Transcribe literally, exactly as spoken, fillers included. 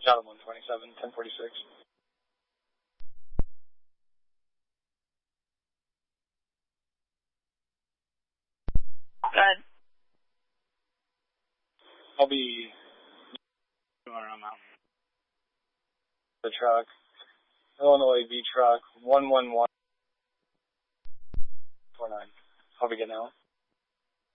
Got him one twenty-seven, ten forty-six. Good. I'll be around mountain. The truck. Illinois V truck, one one one four nine. I'll be getting out.